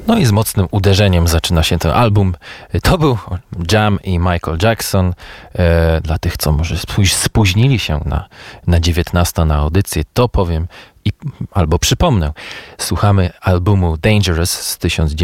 No i z mocnym uderzeniem zaczyna się ten album. To był Jam i Michael Jackson. Dla tych, co może spóźnili się na 19 na audycję, to powiem albo przypomnę. Słuchamy albumu Dangerous z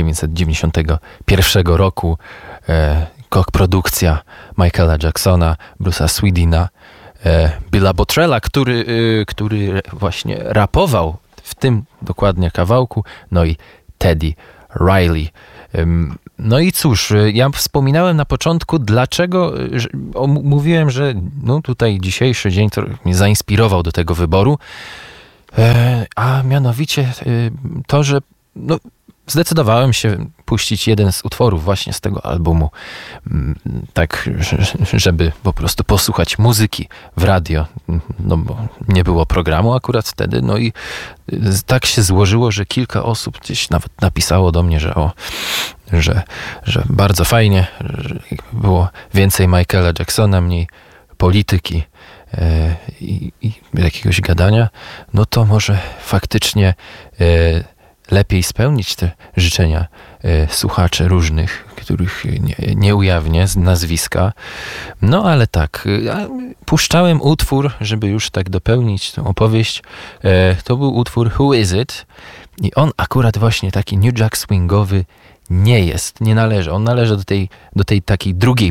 1991 roku. Produkcja Michaela Jacksona, Bruce'a Swedina, Billa Bottrella, który właśnie rapował w tym dokładnie kawałku, no i Teddy Riley. No i cóż, ja wspominałem na początku, dlaczego mówiłem, że no tutaj dzisiejszy dzień mnie zainspirował do tego wyboru, a mianowicie to, że no, zdecydowałem się puścić jeden z utworów właśnie z tego albumu, tak, żeby po prostu posłuchać muzyki w radio, no bo nie było programu akurat wtedy, no i tak się złożyło, że kilka osób gdzieś nawet napisało do mnie, że bardzo fajnie, że było więcej Michaela Jacksona, mniej polityki i jakiegoś gadania, no to może faktycznie lepiej spełnić te życzenia słuchaczy różnych, których nie ujawnię z nazwiska. No ale tak, puszczałem utwór, żeby już tak dopełnić tę opowieść. To był utwór Who Is It? I on akurat właśnie taki New Jack Swingowy nie jest, nie należy. On należy do tej takiej drugiej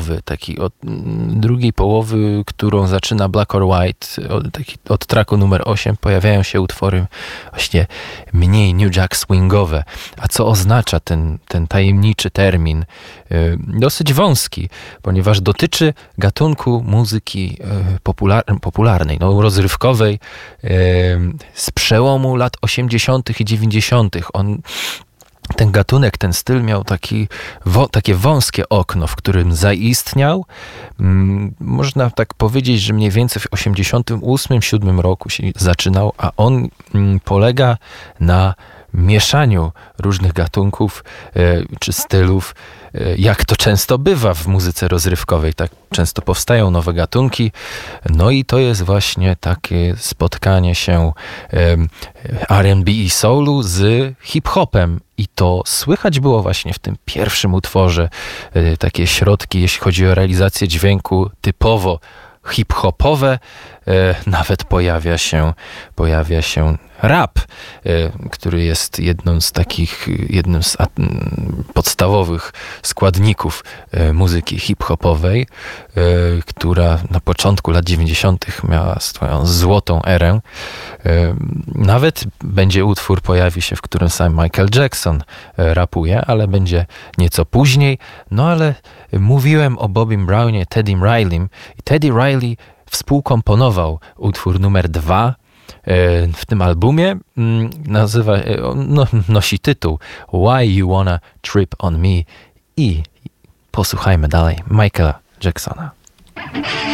połowy, którą zaczyna Black or White, od tracku numer 8 pojawiają się utwory właśnie mniej New Jack Swingowe. A co oznacza ten tajemniczy termin? Dosyć wąski, ponieważ dotyczy gatunku muzyki popularnej, no, rozrywkowej z przełomu lat 80. i 90. Ten gatunek, ten styl miał takie wąskie okno, w którym zaistniał. Można tak powiedzieć, że mniej więcej w 88-7 roku się zaczynał, a on polega na mieszaniu różnych gatunków czy stylów, jak to często bywa w muzyce rozrywkowej. Tak często powstają nowe gatunki. No i to jest właśnie takie spotkanie się R&B i soulu z hip-hopem. I to słychać było właśnie w tym pierwszym utworze. Takie środki, jeśli chodzi o realizację dźwięku typowo hip-hopowe. Nawet pojawia się rap, który jest jednym z podstawowych składników muzyki hip-hopowej, która na początku lat 90. miała swoją złotą erę. Nawet będzie utwór, pojawi się, w którym sam Michael Jackson rapuje, ale będzie nieco później. No ale mówiłem o Bobim Brownie, Teddym Rileym i Teddy Riley współkomponował utwór numer 2 w tym albumie. Nosi tytuł Why You Wanna Trip On Me i posłuchajmy dalej Michaela Jacksona.